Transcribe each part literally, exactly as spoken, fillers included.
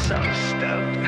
So stoked.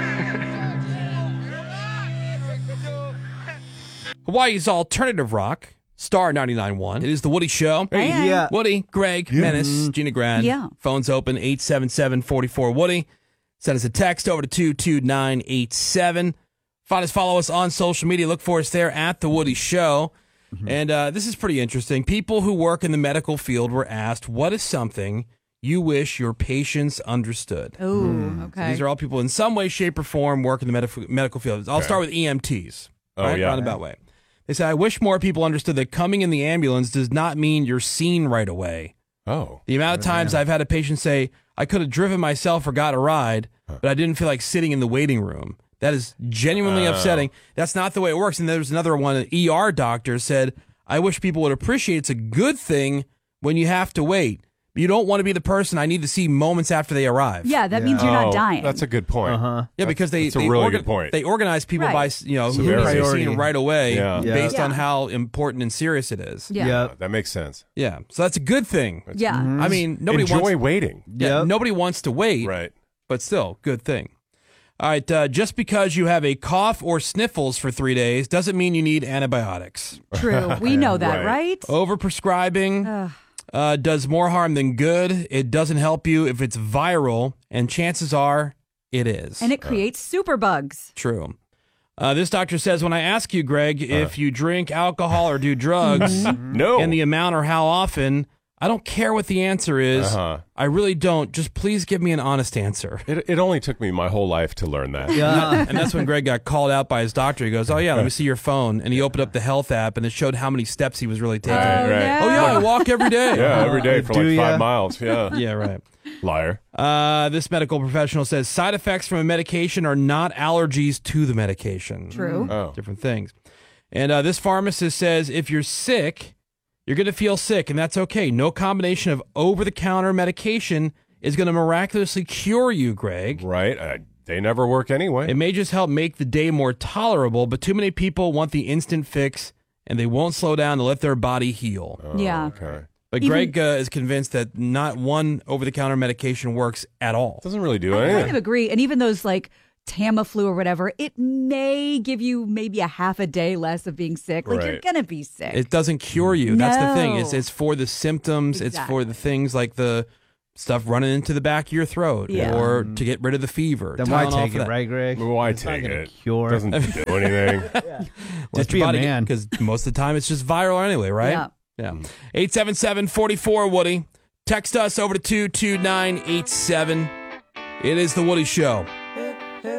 Hawaii's alternative rock, Star ninety-nine point one. It is the Woody Show. Hey, yeah. Woody, Greg, Yeah. Menace, Gina Grad. Yeah. Phones open, eight seven seven, four four, Woody. Send us a text over to two two nine eight seven. Find us, follow us on social media. Look for us there at The Woody Show. Mm-hmm. And uh, this is pretty interesting. People who work in the medical field were asked, what is something you wish your patients understood? Oh, mm. okay. So these are all people in some way, shape, or form work in the medical medical field. I'll Okay. start with E M Ts. Oh, right? yeah. Roundabout way. They say, I wish more people understood that coming in the ambulance does not mean you're seen right away. Oh. The amount of times I've had a patient say, I could have driven myself or got a ride, but I didn't feel like sitting in the waiting room. That is genuinely Oh. upsetting. That's not the way it works. And there's another one, an E R doctor said, I wish people would appreciate it's a good thing when you have to wait. You don't want to be the person I need to see moments after they arrive. Yeah, that means you're Oh, not dying. That's a good point. Uh-huh. Yeah, because they That's a they, really orga- good point. they organize people Right. by you know who Severity. needs to be Priority. seen right away Yeah. Yeah. based Yeah. on how important and serious it is. Yeah. Yep. That makes sense. Yeah, so that's a good thing. Yeah. I mean, nobody Enjoy wants waiting. yeah, Yep. nobody wants to wait, Right. but still, good thing. All right, uh, just because you have a cough or sniffles for three days doesn't mean you need antibiotics. True. We know that, Right. right? Overprescribing Ugh. uh, does more harm than good. It doesn't help you if it's viral, and chances are it is. And it creates superbugs. True. Uh, this doctor says, when I ask you, Greg, if you drink alcohol or do drugs, No. and the amount or how often, I don't care what the answer is. Uh-huh. I really don't. Just please give me an honest answer. It, it only took me my whole life to learn that. Yeah. And that's when Greg got called out by his doctor. He goes, oh, yeah, let me see your phone. And he opened up the health app, and it showed how many steps he was really taking. Oh, right. yeah. Oh, yeah, I walk every day. Yeah, every day for Do like ya? five miles. Yeah. Yeah, right. Liar. Uh, this medical professional says side effects from a medication are not allergies to the medication. True. Oh. Different things. And uh, this pharmacist says if you're sick, you're going to feel sick, and that's okay. No combination of over-the-counter medication is going to miraculously cure you, Greg. Right. Uh, they never work anyway. It may just help make the day more tolerable, but too many people want the instant fix, and they won't slow down to let their body heal. Oh, Yeah. Okay. But Even- Greg uh, is convinced that not one over-the-counter medication works at all. Doesn't really do I kind of anything. agree. And even those like Tamiflu or whatever, it may give you maybe a half a day less of being sick. Like you're Right. going to be sick. It doesn't cure you. That's the thing. It's No. it's for the symptoms. It's for the Exactly. things like the stuff running into the back of your throat, Yeah. or to get rid of the fever. Then why Tylenol take for it, that. right, Greg? Well, why It's not take gonna it? Cure. Doesn't do anything. Just be a man. Because most of the time it's just viral anyway, right? Yeah. Yeah. eight seven seven, four four, Woody. Text us over to two two nine eight seven. It is The Woody Show.